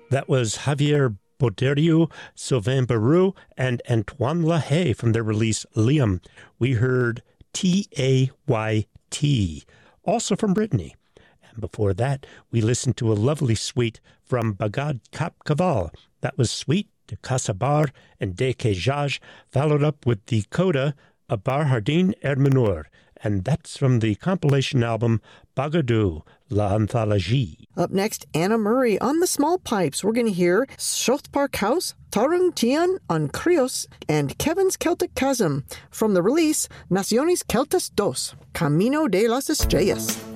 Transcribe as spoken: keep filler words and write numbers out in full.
That was Javier Boderio, Sylvain Barou, and Antoine LaHaye from their release Liam. We heard T A Y T, also from Brittany. And before that, we listened to a lovely suite from Bagad Kap Kaval. That was Suite de Kasabar and De Kejaj, followed up with the coda Abar Hardin Ermenur. And that's from the compilation album Bagadou, La Anthologie. Up next, Anna Murray on the small pipes. We're going to hear Shoth Park House, Tarung Tian on Krios, and Kevin's Celtic Chasm from the release Naciones Celtas dos, Camino de las Estrellas.